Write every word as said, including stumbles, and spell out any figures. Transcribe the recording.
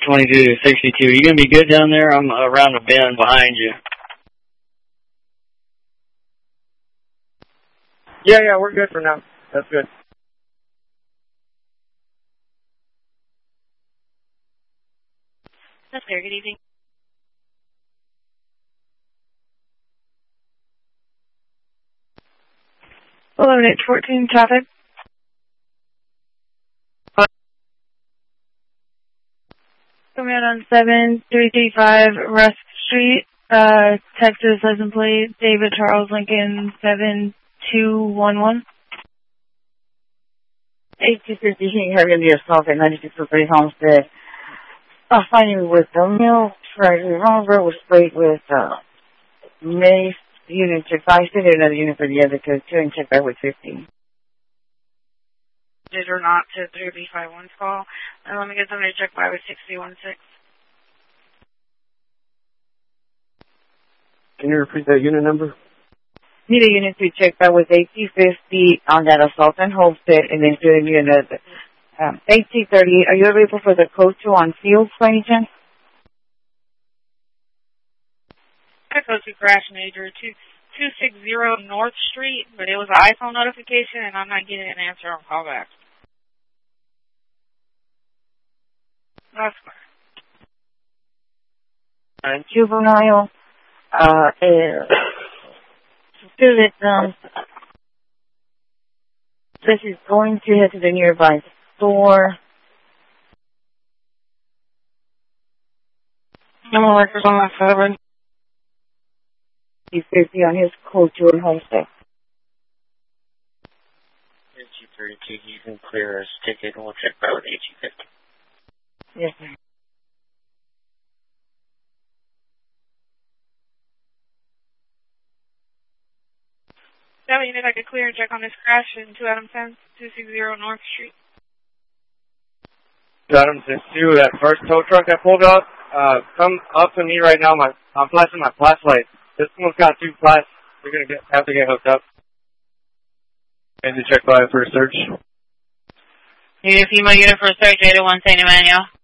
twenty-two sixty-two. You going to be good down there? I'm around the bend behind you. Yeah, yeah, we're good for now. That's good. That's clear. Good evening. eleven eight fourteen, traffic. Coming out on seven three three five Rusk Street, uh, Texas, license plate, David Charles Lincoln, seven two one one. eighteen fifty, he having the assault at ninety-six oh three Homestead. Uh, finding with the mill, right, revolver was sprayed with, uh, mace, unit check five, send another unit for the other, because two and check back with fifteen. Did or not to three B five one's call. And let me get somebody to check by with six three one six. Can you repeat that unit number? Need a unit to check back with eighteen fifty on that assault and Homestead, and then doing you another. Um, eighteen thirty, are you available for the code two on Fields by any chance? I code two crash major two two six zero North Street, but it was an iPhone notification, and I'm not getting an answer on callback. That's fine. Uh, juvenile, uh, uh, student, um, this is going to head to the nearby store. Number records on my seven. He's fifty on his code to and Homestead. eighteen thirty-two, you can clear his ticket and we'll check by with eighteen fifty. Yes, sir. That way, you need like a clear and check on this crash in two Adams ten, two six zero North Street. two Adams ten, two, that first tow truck I pulled up, uh, come up to me right now. My, I'm flashing my flashlight. This one's got two flash. We're going to get have to get hooked up. And to check by for a search. Need a female unit for a search, eight oh one Saint Emmanuel.